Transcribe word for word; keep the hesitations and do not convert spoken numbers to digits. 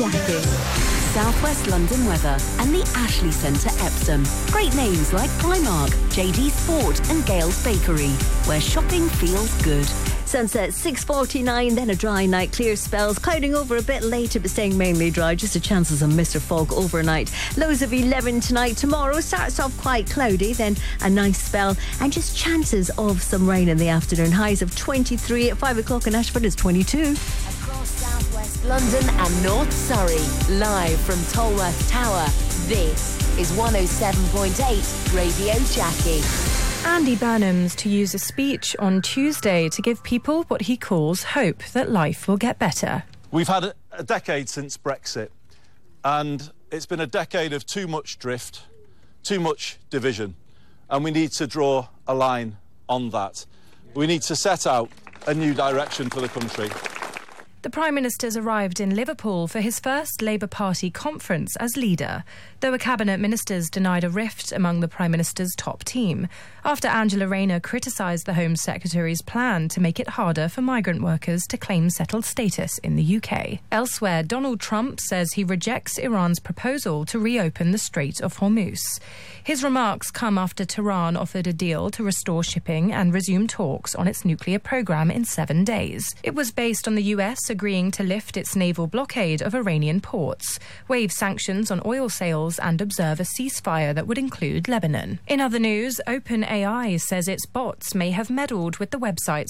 Jackie. Southwest London weather and the Ashley Centre Epsom. Great names like Primark, J D Sport and Gale's Bakery, where shopping feels good. Sunset six forty-nine, then a dry night, clear spells, clouding over a bit later but staying mainly dry, just a chance of some Mister Fog overnight. Lows of eleven tonight. Tomorrow starts off quite cloudy, then a nice spell and just chances of some rain in the afternoon. Highs of twenty-three at five o'clock in Ashford is twenty-two. Across Southwest London and North Surrey, live from Tolworth Tower, this is one oh seven point eight Radio Jackie. Andy Burnham's to use a speech on Tuesday to give people what he calls hope that life will get better. We've had a, a decade since Brexit, and it's been a decade of too much drift, too much division, and we need to draw a line on that. We need to set out a new direction for the country. The Prime Minister's arrived in Liverpool for his first Labour Party conference as leader, though a cabinet ministers denied a rift among the Prime Minister's top team, after Angela Rayner criticised the Home Secretary's plan to make it harder for migrant workers to claim settled status in the U K. Elsewhere, Donald Trump says he rejects Iran's proposal to reopen the Strait of Hormuz. His remarks come after Tehran offered a deal to restore shipping and resume talks on its nuclear program in seven days. It was based on the U S agreeing to lift its naval blockade of Iranian ports, waive sanctions on oil sales and observe a ceasefire that would include Lebanon. In other news, OpenAI says its bots may have meddled with the website's